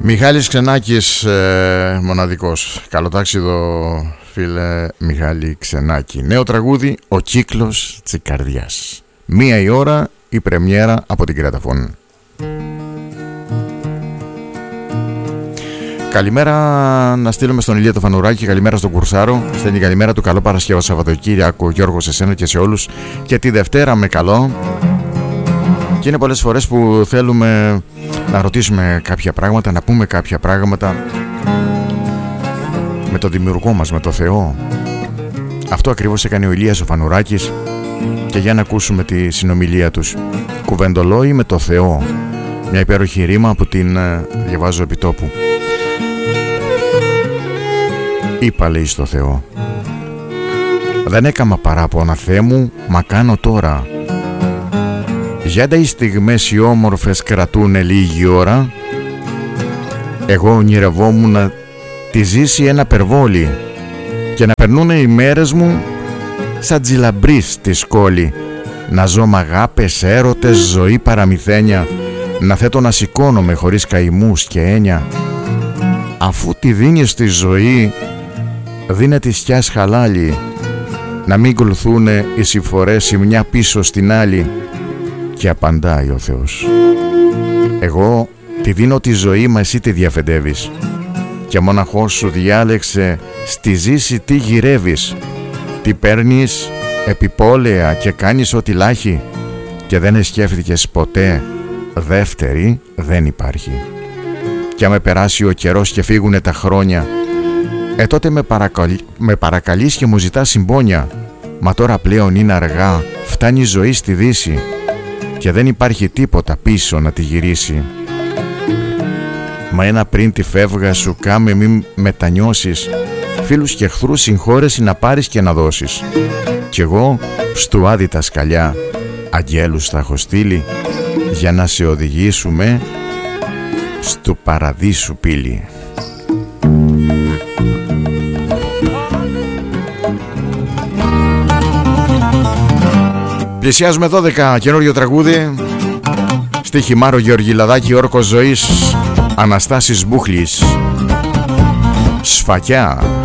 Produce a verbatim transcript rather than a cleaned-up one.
Μιχάλης Ξενάκης, ε, μοναδικός. Καλοτάξιδο, φίλε Μιχάλη Ξενάκη. Νέο τραγούδι, Ο κύκλος της καρδιάς. Μία η ώρα η πρεμιέρα από την Κρέταφων. Καλημέρα να στείλουμε στον Ηλία το Φανουράκη, καλημέρα στον Κουρσάρο. Στέλνει καλημέρα του, καλό Παρασκευό Σαββατοκύριακο, Γιώργο, σε εσένα και σε όλους. Και τη Δευτέρα με καλό. Και είναι πολλές φορές που θέλουμε να ρωτήσουμε κάποια πράγματα, να πούμε κάποια πράγματα με τον δημιουργό μας, με τον Θεό. Αυτό ακριβώς έκανε ο Ηλίας ο Φανουράκης. Και για να ακούσουμε τη συνομιλία τους. Κουβεντολόι με το Θεό. Μια υπέροχη ρήμα που την διαβάζω επί τόπου. Είπα, λέει, στο Θεό: δεν έκαμα παράπονα, Θεέ μου, μα κάνω τώρα. Γιατί οι στιγμές οι όμορφες κρατούνε λίγη ώρα. Εγώ ονειρευόμουν να τη ζήσει ένα περβόλι και να περνούνε οι μέρες μου σαν τζιλαμπρίς στη σκόλη. Να ζω μ' αγάπες, έρωτες, ζωή παραμυθένια. Να θέτω να σηκώνομαι χωρίς καημούς και έννοια. Αφού τη δίνεις στη ζωή, δίνε τη σκιάς χαλάλι. Να μην κολουθούνε οι συμφορές η μια πίσω στην άλλη. Και απαντάει ο Θεός: εγώ τη δίνω τη ζωή, μα εσύ τη διαφεντεύεις. Και μοναχός σου διάλεξε στη ζήση τι γυρεύεις. Τι παίρνεις επιπόλαια και κάνεις ό,τι λάχει. Και δεν σκέφτηκες ποτέ δεύτερη δεν υπάρχει. Κι άμα περάσει ο καιρός και φύγουνε τα χρόνια, ε τότε με, παρακαλ... με παρακαλείς και μου ζητάς συμπόνια. Μα τώρα πλέον είναι αργά, φτάνει η ζωή στη δύση. Και δεν υπάρχει τίποτα πίσω να τη γυρίσει. Μα ένα πριν τη φεύγα σου κάμε μη μετανιώσεις. Φίλους και εχθρούς συγχώρεση να πάρεις και να δώσεις. Κι εγώ στου άδει τα σκαλιά αγγέλους θα έχω στείλει, για να σε οδηγήσουμε στου παραδείσου πύλη. Πλησιάζουμε δώδεκα, καινούριο τραγούδι. Στίχη Μάρο Γεωργιλαδάκη, όρκος ζωής Αναστάσης Μπούχλης. Σφακιά.